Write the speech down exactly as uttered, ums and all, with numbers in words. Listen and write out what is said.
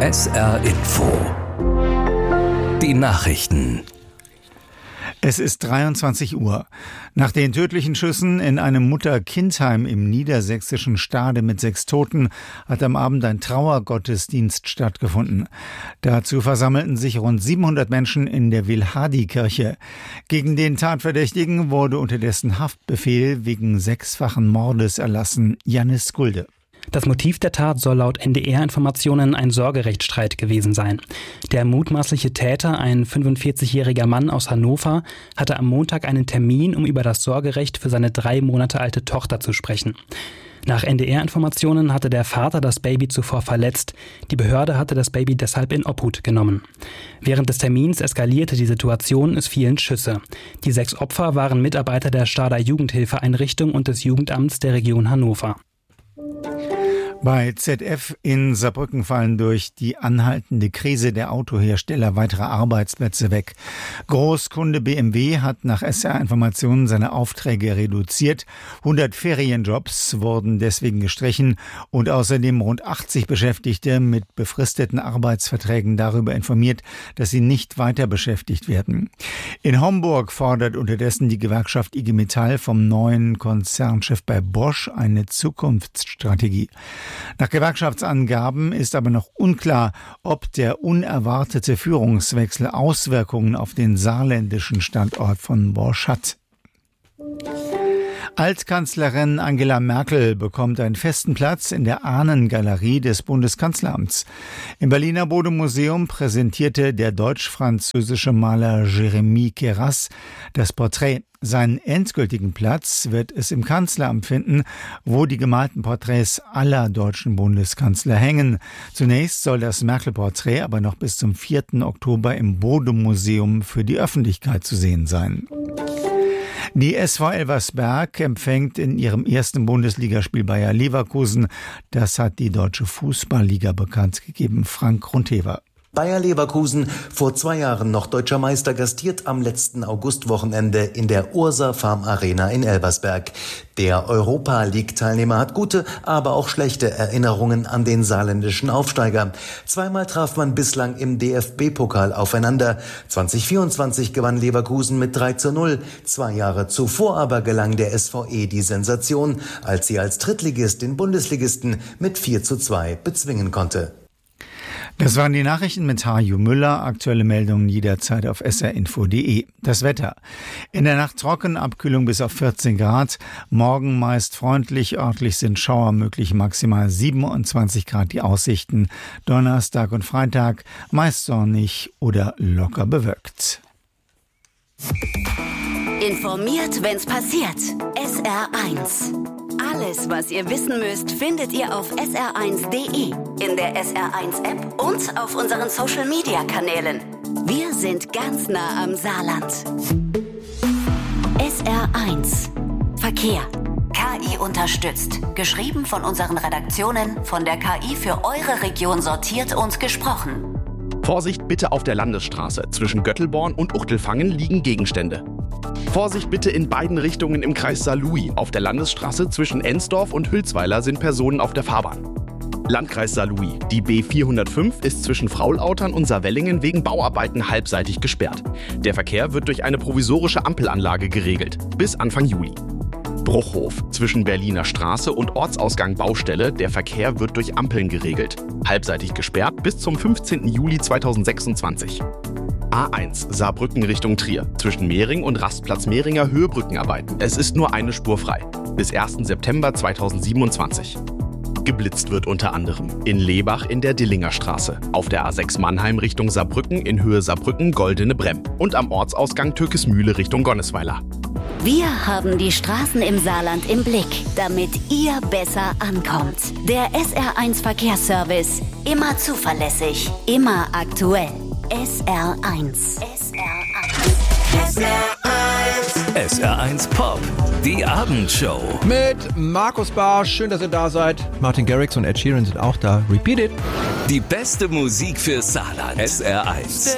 S R Info. Die Nachrichten. Es ist dreiundzwanzig Uhr. Nach den tödlichen Schüssen in einem Mutter-Kind-Heim im niedersächsischen Stade mit sechs Toten hat am Abend ein Trauergottesdienst stattgefunden. Dazu versammelten sich rund siebenhundert Menschen in der Wilhadi-Kirche. Gegen den Tatverdächtigen wurde unterdessen Haftbefehl wegen sechsfachen Mordes erlassen. Janis Gulde. Das Motiv der Tat soll laut N D R-Informationen ein Sorgerechtsstreit gewesen sein. Der mutmaßliche Täter, ein fünfundvierzigjähriger Mann aus Hannover, hatte am Montag einen Termin, um über das Sorgerecht für seine drei Monate alte Tochter zu sprechen. Nach N D R-Informationen hatte der Vater das Baby zuvor verletzt. Die Behörde hatte das Baby deshalb in Obhut genommen. Während des Termins eskalierte die Situation, es fielen Schüsse. Die sechs Opfer waren Mitarbeiter der Stader Jugendhilfeeinrichtung und des Jugendamts der Region Hannover. Bei Z F in Saarbrücken fallen durch die anhaltende Krise der Autohersteller weitere Arbeitsplätze weg. Großkunde B M W hat nach S R-Informationen seine Aufträge reduziert. hundert Ferienjobs wurden deswegen gestrichen und außerdem rund achtzig Beschäftigte mit befristeten Arbeitsverträgen darüber informiert, dass sie nicht weiter beschäftigt werden. In Homburg fordert unterdessen die Gewerkschaft I G Metall vom neuen Konzernchef bei Bosch eine Zukunftsstrategie. Nach Gewerkschaftsangaben ist aber noch unklar, ob der unerwartete Führungswechsel Auswirkungen auf den saarländischen Standort von Bosch hat. Altkanzlerin Angela Merkel bekommt einen festen Platz in der Ahnengalerie des Bundeskanzleramts. Im Berliner Bode-Museum präsentierte der deutsch-französische Maler Jérémy Queyras das Porträt. Seinen endgültigen Platz wird es im Kanzleramt finden, wo die gemalten Porträts aller deutschen Bundeskanzler hängen. Zunächst soll das Merkel-Porträt aber noch bis zum vierten Oktober im Bode-Museum für die Öffentlichkeit zu sehen sein. Die S V Elversberg empfängt in ihrem ersten Bundesligaspiel Bayer Leverkusen. Das hat die Deutsche Fußballliga bekannt gegeben. Frank Runthever. Bayer Leverkusen, vor zwei Jahren noch deutscher Meister, gastiert am letzten Augustwochenende in der Ursa Farm Arena in Elversberg. Der Europa-League-Teilnehmer hat gute, aber auch schlechte Erinnerungen an den saarländischen Aufsteiger. Zweimal traf man bislang im D F B-Pokal aufeinander. zwanzig vierundzwanzig gewann Leverkusen mit drei zu null. Zwei Jahre zuvor aber gelang der S V E die Sensation, als sie als Drittligist den Bundesligisten mit vier zu zwei bezwingen konnte. Das waren die Nachrichten mit Harju Müller. Aktuelle Meldungen jederzeit auf s r info punkt d e. Das Wetter. In der Nacht trocken, Abkühlung bis auf vierzehn Grad. Morgen meist freundlich, örtlich sind Schauer möglich, maximal siebenundzwanzig Grad die Aussichten. Donnerstag und Freitag meist sonnig oder locker bewölkt. Informiert, wenn's passiert. S R eins. Alles, was ihr wissen müsst, findet ihr auf s r eins punkt d e, in der S R eins App und auf unseren Social-Media-Kanälen. Wir sind ganz nah am Saarland. S R eins. Verkehr. K I unterstützt. Geschrieben von unseren Redaktionen, von der K I für eure Region sortiert und gesprochen. Vorsicht bitte auf der Landesstraße. Zwischen Göttelborn und Uchtelfangen liegen Gegenstände. Vorsicht bitte in beiden Richtungen im Kreis Saarlouis. Auf der Landesstraße zwischen Ensdorf und Hülsweiler sind Personen auf der Fahrbahn. Landkreis Saarlouis. Die B vierhundertfünf ist zwischen Fraulautern und Saarwellingen wegen Bauarbeiten halbseitig gesperrt. Der Verkehr wird durch eine provisorische Ampelanlage geregelt. Bis Anfang Juli. Bruchhof. Zwischen Berliner Straße und Ortsausgang Baustelle. Der Verkehr wird durch Ampeln geregelt. Halbseitig gesperrt bis zum fünfzehnten Juli zweitausendsechsundzwanzig. A eins Saarbrücken Richtung Trier. Zwischen Mehring und Rastplatz Mehringer Höhebrückenarbeiten. Es ist nur eine Spur frei. Bis ersten September zweitausendsiebenundzwanzig. Geblitzt wird unter anderem in Lebach in der Dillinger Straße, auf der A sechs Mannheim Richtung Saarbrücken in Höhe Saarbrücken Goldene Bremm und am Ortsausgang Türkesmühle Richtung Gonnesweiler. Wir haben die Straßen im Saarland im Blick, damit ihr besser ankommt. Der S R eins Verkehrsservice. Immer zuverlässig, immer aktuell. S R eins. S R eins. S R eins. S R eins Pop. Die Abendshow. Mit Markus Barr. Schön, dass ihr da seid. Martin Garrix und Ed Sheeran sind auch da. Repeat it. Die beste Musik für Saarland. S R eins.